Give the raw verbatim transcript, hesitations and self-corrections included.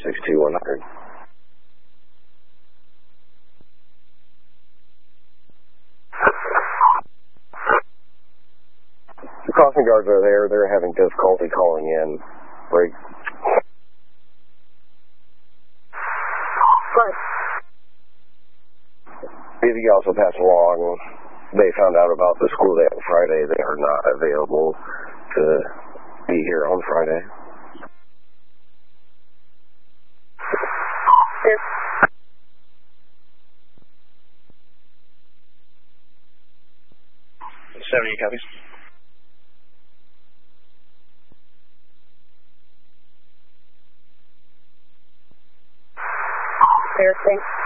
six two one hundred. The crossing guards are there. They're having difficulty calling in. Break. If you also pass along, they found out about the school day on Friday. They are not available to be here on Friday. seventy copies. Clear, thanks.